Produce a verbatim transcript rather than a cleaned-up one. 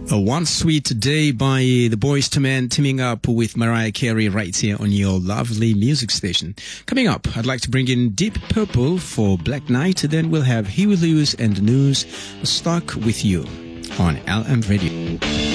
A One Sweet Day by the Boyz two Men teaming up with Mariah Carey right here on your lovely music station. Coming up, I'd like to bring in Deep Purple for Black Knight. Then we'll have Huey Lewis and the News, Stuck With You on L M Radio.